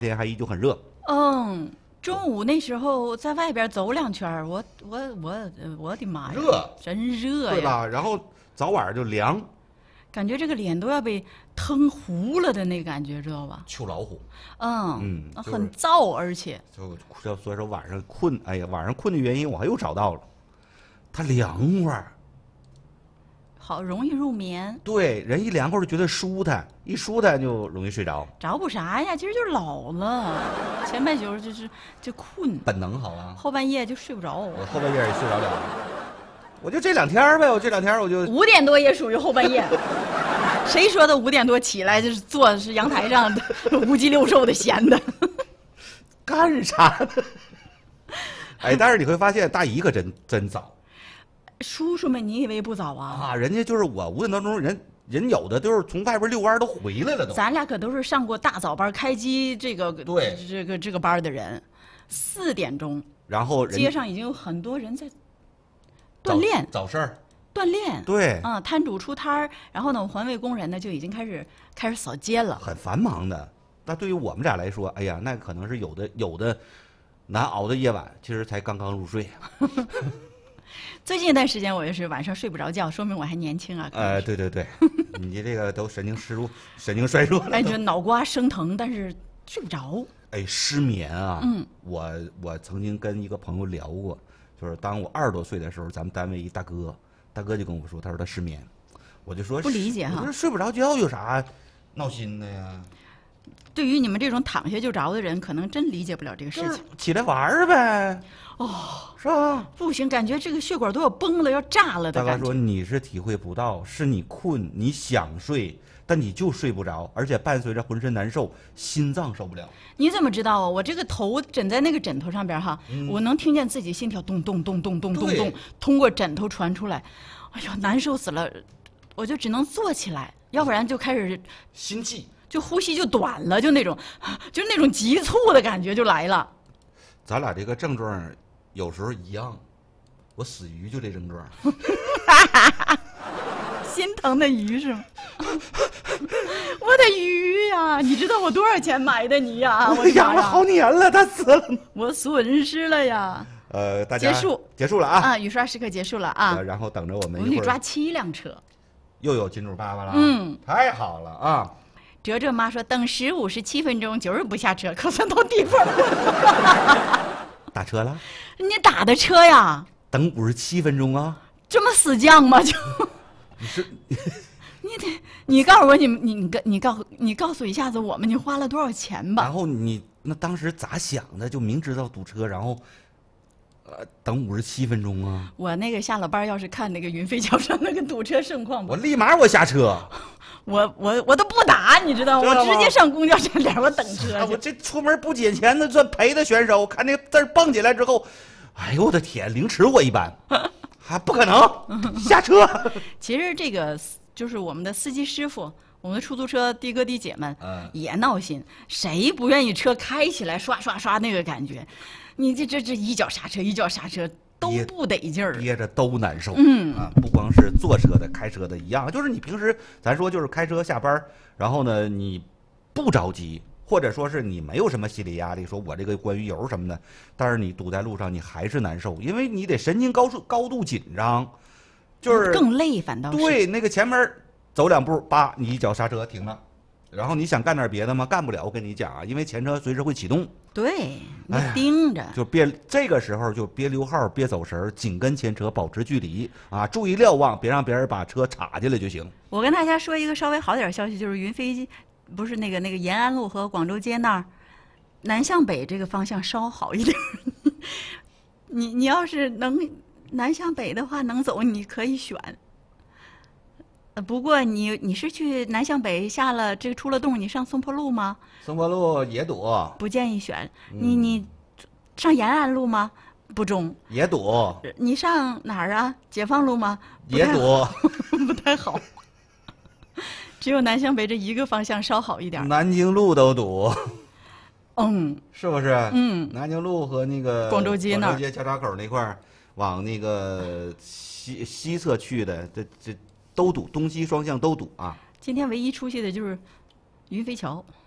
天还依旧很热。 嗯，中午那时候在外边走2圈，我的妈呀， 热， 真热呀， 对吧？然后早晚就凉， 感觉这个脸都要被腾糊了的那个感觉，知道吧？ 秋老虎。就是很燥，而且所以说晚上困，哎呀，晚上困的原因我又找到了，它凉快儿。 好容易入眠。 对，人一凉快就觉得舒坦，一舒坦就容易睡着。 找补啥呀？其实就是老了，前半宿就困， 本能好啊， 后半夜就睡不着。 我后半夜也睡着了。我就这2天呗，我这2天我就 5点多也属于后半夜。谁说的5点多起来就是坐是阳台上5鸡6兽的闲的？ 干啥呢？哎，但是你会发现大姨可真早。 叔叔们，你以为不早啊？ 啊，人家就是我5点多钟，人有的都是从外边遛弯都回来了都。 咱俩可都是上过大早班开机这个对这个班的人，4点钟， 然后街上已经有很多人在锻炼早市儿。 锻炼。 对， 摊主出摊儿，然后呢，环卫工人呢就已经开始扫街了， 很繁忙的。那对于我们俩来说，哎呀，那可能是有的难熬的夜晚，其实才刚刚入睡。 最近一段时间我也是晚上睡不着觉，说明我还年轻啊。 对对对，你这个都神经衰弱了。 哎，就脑瓜生疼，但是睡不着。 哎，失眠啊。我曾经跟一个朋友聊过，就是当我20多岁的时候，咱们单位一大哥就跟我说，他说他失眠，我就说不理解哈， 我说睡不着觉有啥闹心的呀？ 对于你们这种躺下就着的人，可能真理解不了这个事情。 起来玩儿呗。是吧？ 不行，感觉这个血管都要崩了，要炸了的感觉。 大哥说你是体会不到，是你困，你想睡，但你就睡不着，而且伴随着浑身难受，心脏受不了。 你怎么知道啊？我这个头枕在那个枕头上边哈，我能听见自己心跳咚咚咚咚咚咚咚，通过枕头传出来。哎呦，难受死了！我就只能坐起来，要不然就开始心悸， 就呼吸就短了，就那种急促的感觉就来了。 咱俩这个症状有时候一样，我死鱼就这症状。 心疼的鱼是吗？我的鱼呀！你知道我多少钱买的你呀？我养了好年了，它死了， 我损失了呀。 大家结束了啊！ 雨刷时刻结束了啊！ 然后等着我们一会儿。 我们得抓7辆车， 又有金主爸爸了。太好了啊！ 哲哲妈说等15、17分钟就是不下车，可算到地方了。打车了？ 你打的车呀？ 等57分钟啊？ 这么死犟吗？就你是你告诉我你告诉一下子我们你花了多少钱吧？ 然后你那当时咋想的？就明知道堵车，然后等57分钟啊？ 我那个下了班要是看那个云飞桥上那个堵车盛况， 我立马下车。 我都不打，你知道吗？我直接上公交站点，我等车。 我这出门不捡钱的算赔的选手，看那字蹦起来之后，哎呦我的天，凌迟我一般，还不可能下车。 其实这个就是我们的司机师傅，我们的出租车的哥的姐们也闹心，谁不愿意车开起来刷刷刷那个感觉？你这一脚刹车一脚刹车。都不得劲儿， 憋着都难受。不光是坐车的、开车的一样，就是你平时咱说就是开车下班，然后呢你不着急，或者说是你没有什么心理压力，说我这个关于油什么的，但是你堵在路上你还是难受，因为你得神经高度紧张，就是更累，反倒是对那个前面走2步，叭，你一脚刹车停了。然后你想干点别的吗？干不了，我跟你讲啊，因为前车随时会启动。 对，你盯着， 就这个时候就别溜号，别走神，紧跟前车保持距离啊，注意瞭望，别让别人把车插进来就行。 我跟大家说一个稍微好点的消息，就是云飞不是那个延安路和广州街那儿，南向北这个方向稍好一点。你要是能南向北的话，能走你可以选。不过你是去南向北下了这个出了洞，你上松坡路吗？ 松坡路也堵， 不建议选。你上延安路吗？不中， 也堵。 你上哪儿啊？解放路吗？ 也堵， 不太好。只有南向北这一个方向稍好一点。 南京路都堵。是不是？ 南京路和那个广州街那儿， 广州街交叉口那块儿，往那个西侧去的，这都堵，东西双向都堵啊。 今天唯一出去的就是云飞桥。